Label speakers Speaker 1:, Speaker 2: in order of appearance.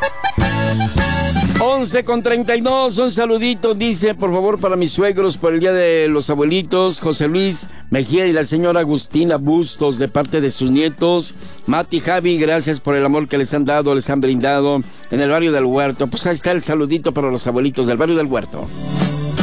Speaker 1: 11:32, un saludito, dice, por favor, para mis suegros por el Día de los Abuelitos, José Luis Mejía y la señora Agustina Bustos, de parte de sus nietos, Mati y Javi, gracias por el amor que les han dado, les han brindado en el barrio del Huerto. Pues ahí está el saludito para los abuelitos del barrio del Huerto.